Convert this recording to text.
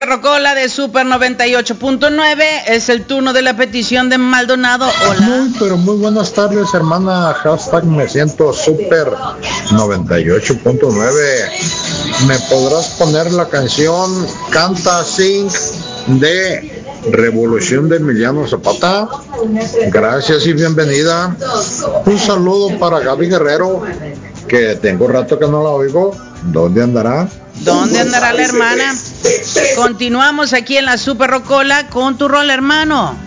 Rocola de Super 98.9, es el turno de la petición de Maldonado. Hola. Muy buenas tardes, hermana. Hashtag me siento Super 98.9. ¿Me podrás poner la canción Canta Sing de Revolución de Emiliano Zapata? Gracias y bienvenida. Un saludo para Gaby Guerrero, que tengo rato que no la oigo. ¿Dónde andará? ¿Dónde andará la hermana? Continuamos aquí en la Super Rocola con tu rol, hermano.